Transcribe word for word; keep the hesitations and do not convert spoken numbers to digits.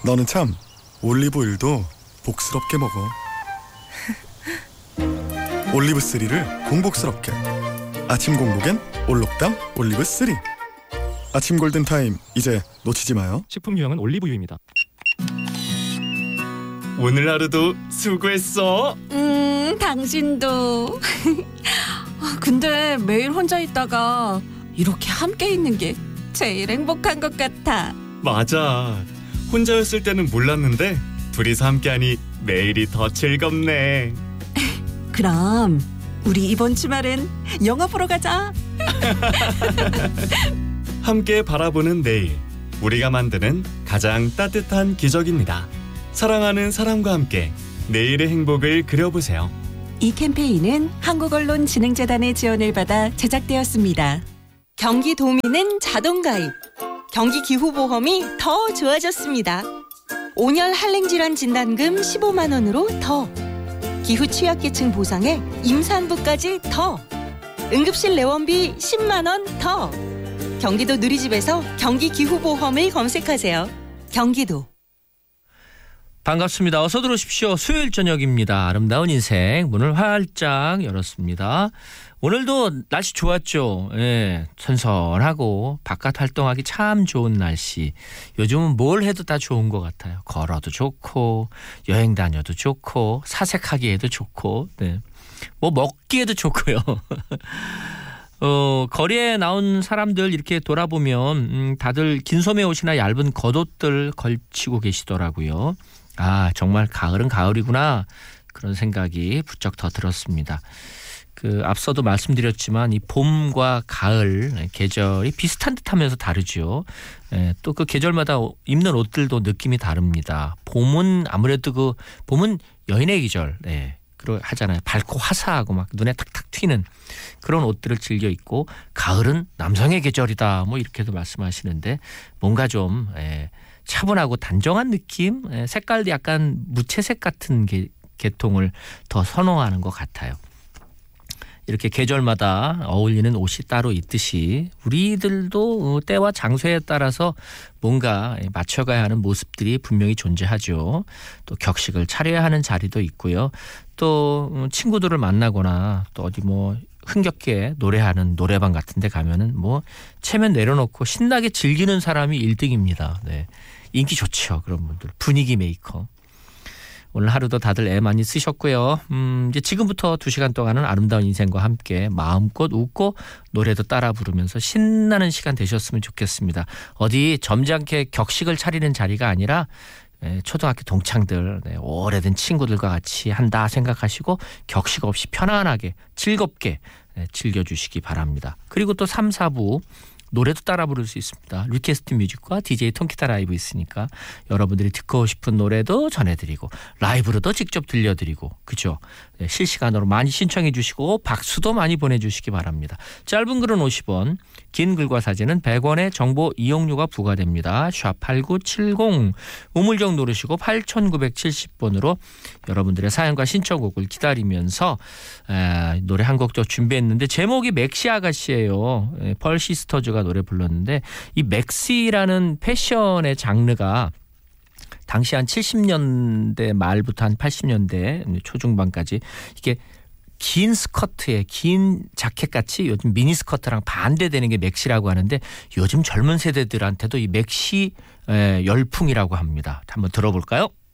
너는 참 올리브오일도 복스럽게 먹어. 올리브쓰리를 공복스럽게. 아침 공복엔 올록담 올리브쓰리. 아침 골든타임 이제 놓치지 마요. 식품 유형은 올리브유입니다. 오늘 하루도 수고했어. 음, 당신도. 근데 매일 혼자 있다가 이렇게 함께 있는 게 제일 행복한 것 같아. 맞아. 혼자였을 때는 몰랐는데 둘이서 함께하니 매일이 더 즐겁네. 그럼 우리 이번 주말엔 영화 보러 가자. 함께 바라보는 내일, 우리가 만드는 가장 따뜻한 기적입니다. 사랑하는 사람과 함께 내일의 행복을 그려보세요. 이 캠페인은 한국언론진흥재단의 지원을 받아 제작되었습니다. 경기도민은 자동가입. 경기기후보험이 더 좋아졌습니다. 온열 한랭질환 진단금 십오만 원으로 더. 기후 취약계층 보상에 임산부까지 더. 응급실 내원비 십만 원 더. 경기도 누리집에서 경기기후보험을 검색하세요. 경기도. 반갑습니다. 어서 들어오십시오. 수요일 저녁입니다. 아름다운 인생 문을 활짝 열었습니다. 오늘도 날씨 좋았죠. 예, 선선하고 바깥 활동하기 참 좋은 날씨. 요즘은 뭘 해도 다 좋은 것 같아요. 걸어도 좋고 여행 다녀도 좋고 사색하기에도 좋고 네. 뭐 먹기에도 좋고요. 어, 거리에 나온 사람들 이렇게 돌아보면 음, 다들 긴 소매 옷이나 얇은 겉옷들 걸치고 계시더라고요. 아, 정말 가을은 가을이구나 그런 생각이 부쩍 더 들었습니다. 그 앞서도 말씀드렸지만 이 봄과 가을 계절이 비슷한 듯하면서 다르죠. 또 그 계절마다 입는 옷들도 느낌이 다릅니다. 봄은 아무래도 그 봄은 여인의 계절, 네, 그러 하잖아요. 밝고 화사하고 막 눈에 탁탁 튀는 그런 옷들을 즐겨 입고, 가을은 남성의 계절이다 뭐 이렇게도 말씀하시는데 뭔가 좀 예, 차분하고 단정한 느낌, 예, 색깔도 약간 무채색 같은 게, 계통을 더 선호하는 것 같아요. 이렇게 계절마다 어울리는 옷이 따로 있듯이 우리들도 때와 장소에 따라서 뭔가 맞춰가야 하는 모습들이 분명히 존재하죠. 또 격식을 차려야 하는 자리도 있고요. 또 친구들을 만나거나 또 어디 뭐 흥겹게 노래하는 노래방 같은 데 가면은 뭐 체면 내려놓고 신나게 즐기는 사람이 일 등입니다. 네. 인기 좋죠. 그런 분들. 분위기 메이커. 오늘 하루도 다들 애 많이 쓰셨고요. 음, 이제 지금부터 두 시간 동안은 아름다운 인생과 함께 마음껏 웃고 노래도 따라 부르면서 신나는 시간 되셨으면 좋겠습니다. 어디 점잖게 격식을 차리는 자리가 아니라 초등학교 동창들, 네, 오래된 친구들과 같이 한다 생각하시고 격식 없이 편안하게 즐겁게 즐겨주시기 바랍니다. 그리고 또 삼, 사 부 노래도 따라 부를 수 있습니다. 리퀘스트 뮤직과 디제이 통기타 라이브 있으니까 여러분들이 듣고 싶은 노래도 전해드리고 라이브로도 직접 들려드리고, 그죠? 네, 실시간으로 많이 신청해 주시고 박수도 많이 보내주시기 바랍니다. 짧은 글은 오십 원, 긴 글과 사진은 백 원의 정보 이용료가 부과됩니다. 샵 팔구칠공 우물정 누르시고 팔구칠공 번으로 여러분들의 사연과 신청곡을 기다리면서 에, 노래 한 곡 더 준비했는데 제목이 맥시 아가씨예요. 에, 펄 시스터즈가 노래 불렀는데 이 맥시라는 패션의 장르가 당시 한 칠십 년대 말부터 한 팔십 년대 초중반까지 이게 긴 스커트에 긴 자켓같이 요즘 미니스커트랑 반대되는 게 맥시라고 하는데 요즘 젊은 세대들한테도 이 맥시 열풍이라고 합니다. 한번 들어볼까요?